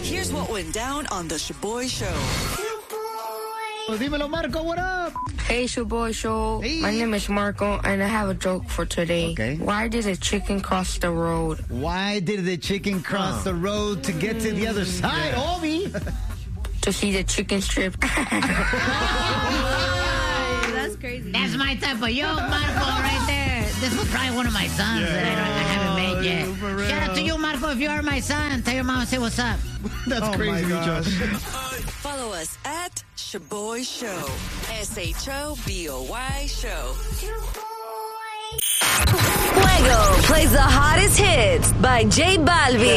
Here's what went down on the Shaboy Show. Dímelo, Marco, what up? Hey, Shaboy Show. Hey. My name is Marco, and I have a joke for today. Okay. Why did a chicken cross the road? Why did the chicken cross the road to get to the other side, Obi? To see the chicken strip. That's crazy. That's my type of joke, Marco, right there. This was probably one of my sons that I haven't made yet. Shout out to you, Marco, if you are my son. Tell your mom, say what's up. That's crazy, Micho. Follow us at Shaboy Show. SHOBOY Show. Fuego plays the hottest hits by J Balvin.